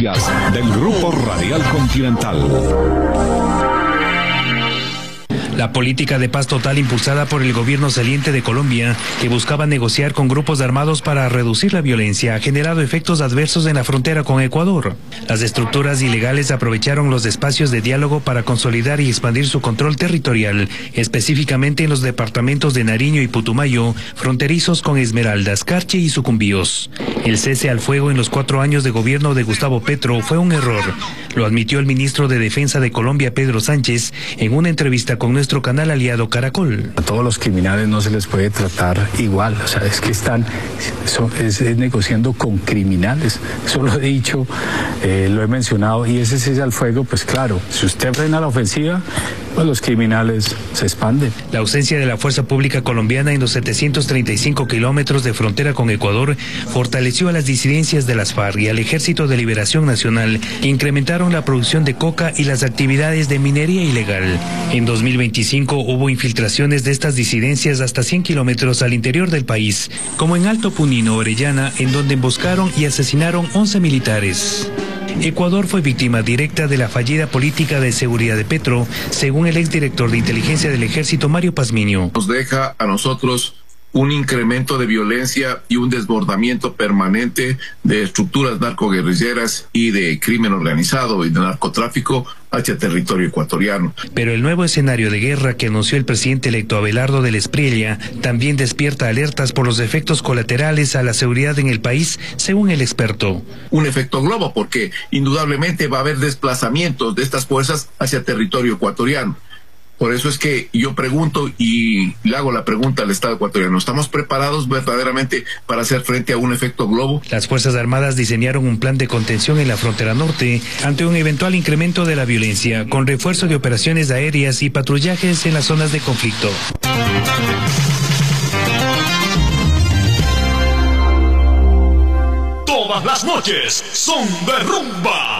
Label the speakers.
Speaker 1: noticias del Grupo Radial Continental.
Speaker 2: La política de paz total impulsada por el gobierno saliente de Colombia, que buscaba negociar con grupos armados para reducir la violencia, ha generado efectos adversos en la frontera con Ecuador. Las estructuras ilegales aprovecharon los espacios de diálogo para consolidar y expandir su control territorial, específicamente en los departamentos de Nariño y Putumayo, fronterizos con Esmeraldas, Carchi y Sucumbíos. El cese al fuego en los 4 años de gobierno de Gustavo Petro fue un error. Lo admitió el ministro de Defensa de Colombia, Pedro Sánchez, en una entrevista con nuestro canal aliado Caracol.
Speaker 3: A todos los criminales no se les puede tratar igual, o sea, es que están negociando con criminales. Eso lo he dicho, lo he mencionado, y ese cese al fuego, pues claro, si usted frena la ofensiva, pues los criminales se expanden.
Speaker 2: La ausencia de la fuerza pública colombiana en los 735 kilómetros de frontera con Ecuador fortaleció a las disidencias de las FARC y al Ejército de Liberación Nacional, que incrementaron la producción de coca y las actividades de minería ilegal. En 2025 hubo infiltraciones de estas disidencias hasta 100 kilómetros al interior del país, como en Alto Punino, Orellana, en donde emboscaron y asesinaron 11 militares. Ecuador fue víctima directa de la fallida política de seguridad de Petro, según el exdirector de inteligencia del Ejército, Mario Pazmiño.
Speaker 4: Nos deja a nosotros un incremento de violencia y un desbordamiento permanente de estructuras narcoguerrilleras y de crimen organizado y de narcotráfico hacia territorio ecuatoriano.
Speaker 2: Pero el nuevo escenario de guerra que anunció el presidente electo Abelardo del Espriella también despierta alertas por los efectos colaterales a la seguridad en el país, según el experto.
Speaker 4: Un efecto globo, porque indudablemente va a haber desplazamientos de estas fuerzas hacia territorio ecuatoriano. Por eso es que yo pregunto y le hago la pregunta al Estado ecuatoriano: ¿estamos preparados verdaderamente para hacer frente a un efecto globo?
Speaker 2: Las Fuerzas Armadas diseñaron un plan de contención en la frontera norte ante un eventual incremento de la violencia, con refuerzo de operaciones aéreas y patrullajes en las zonas de conflicto.
Speaker 5: Todas las noches son de rumba.